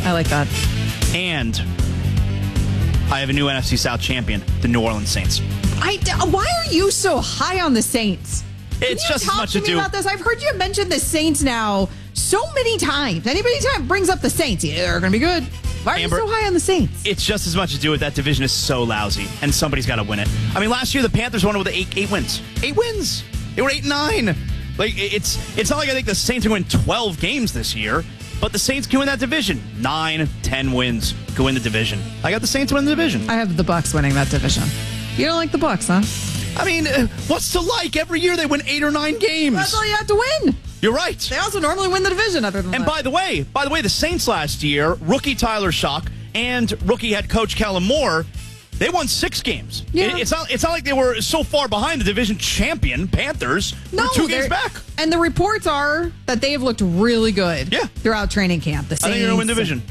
I like that. And I have a new NFC South champion, the New Orleans Saints. Why are you so high on the Saints? It's just as much to do about this. I've heard you mention the Saints now so many times. Anybody brings up the Saints, they're going to be good. Why are you so high on the Saints? It's just as much to do with that division is so lousy, and somebody's got to win it. I mean, last year the Panthers won it with eight wins. 8 wins. They were 8-9. Like it's not like I think the Saints are going to win 12 games this year, but the Saints can win that division. 9-10 wins can win the division. I got the Saints winning the division. I have the Bucs winning that division. You don't like the Bucs, huh? I mean, what's to like? Every year they win 8 or 9 games. That's all you have to win. You're right. They also normally win the division other than that. And by the way, the Saints last year, rookie Tyler Shock and rookie head coach Kellen Moore, they won 6 games. Yeah. It's not like they were so far behind the division champion Panthers. No, they're 2 games back. And the reports are that they have looked really good throughout training camp. The Saints. I think they're going to win division.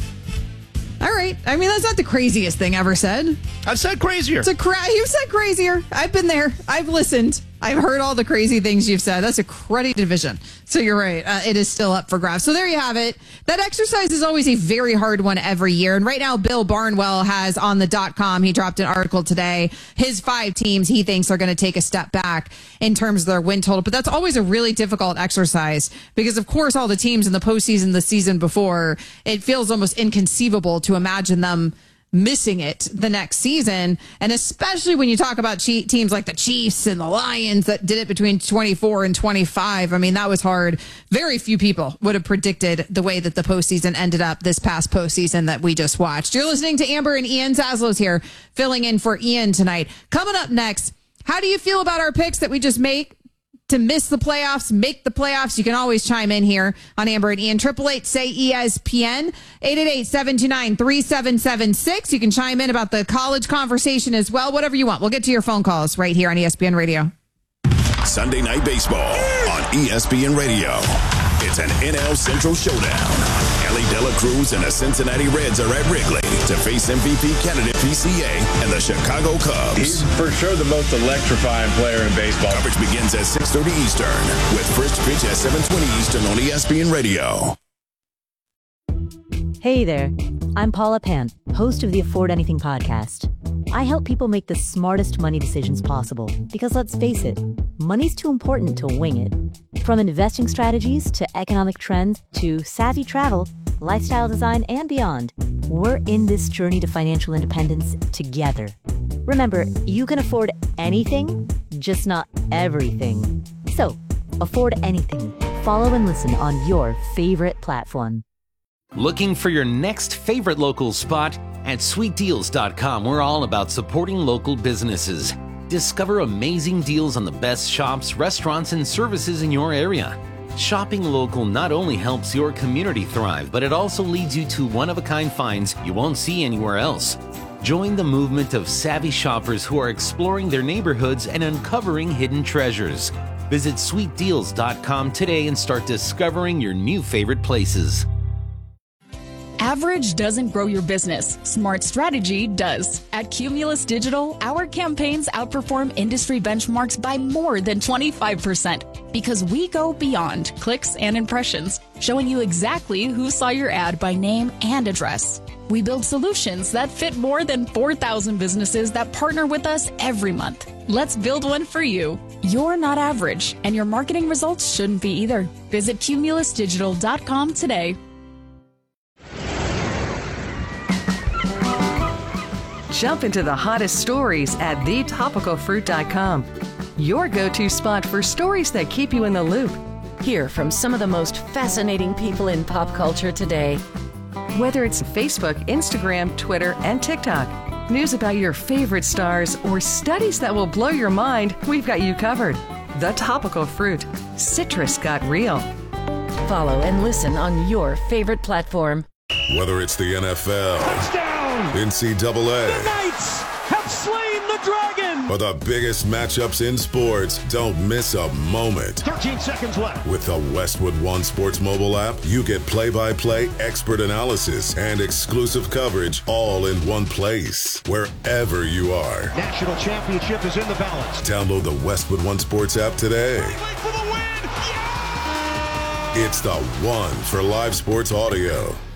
All right. I mean, that's not the craziest thing ever said. I've said crazier. You've said crazier. I've been there. I've listened. I've heard all the crazy things you've said. That's a cruddy division. So you're right. It is still up for grabs. So there you have it. That exercise is always a very hard one every year. And right now, Bill Barnwell has on the .com, he dropped an article today. His 5 teams he thinks are going to take a step back in terms of their win total. But that's always a really difficult exercise because, of course, all the teams in the postseason the season before, it feels almost inconceivable to imagine them missing it the next season. And especially when you talk about teams like the Chiefs and the Lions that did it between 24 and 25. I mean, that was hard. Very few people would have predicted the way that the postseason ended up this past postseason that we just watched. You're listening to Amber and Ian. Zaslows here filling in for Ian tonight. Coming up next, how do you feel about our picks that we just make to miss the playoffs, make the playoffs? You can always chime in here on Amber and Ian. 888-SAY-ESPN, 888-729-3776. You can chime in about the college conversation as well, whatever you want. We'll get to your phone calls right here on ESPN Radio. Sunday Night Baseball on ESPN Radio. It's an NL Central showdown. Ellie De La Cruz and the Cincinnati Reds are at Wrigley to face MVP candidate PCA and the Chicago Cubs. He's for sure the most electrifying player in baseball. Coverage begins at 6:30 Eastern with first pitch at 7:20 Eastern on ESPN Radio. Hey there, I'm Paula Pant, host of the Afford Anything podcast. I help people make the smartest money decisions possible because, let's face it, money's too important to wing it. From investing strategies to economic trends to savvy travel, lifestyle design, and beyond, we're in this journey to financial independence together. Remember, you can afford anything, just not everything. So, afford anything. Follow and listen on your favorite platform. Looking for your next favorite local spot? At sweetdeals.com, we're all about supporting local businesses. Discover amazing deals on the best shops, restaurants, and services in your area. Shopping local not only helps your community thrive, but it also leads you to one-of-a-kind finds you won't see anywhere else. Join the movement of savvy shoppers who are exploring their neighborhoods and uncovering hidden treasures. Visit sweetdeals.com today and start discovering your new favorite places. Average doesn't grow your business. Smart strategy does. At Cumulus Digital, our campaigns outperform industry benchmarks by more than 25% because we go beyond clicks and impressions, showing you exactly who saw your ad by name and address. We build solutions that fit more than 4,000 businesses that partner with us every month. Let's build one for you. You're not average, and your marketing results shouldn't be either. Visit cumulusdigital.com today. Jump into the hottest stories at thetopicalfruit.com. Your go-to spot for stories that keep you in the loop. Hear from some of the most fascinating people in pop culture today. Whether it's Facebook, Instagram, Twitter, and TikTok, news about your favorite stars, or studies that will blow your mind, we've got you covered. The Topical Fruit. Citrus got real. Follow and listen on your favorite platform. Whether it's the NFL, touchdown, NCAA, the Knights have slain the dragon, or the biggest matchups in sports, don't miss a moment. 13 seconds left. With the Westwood One Sports mobile app, you get play-by-play expert analysis and exclusive coverage all in one place, wherever you are. National championship is in the balance. Download the Westwood One Sports app today. For the win. Yeah! It's the one for live sports audio.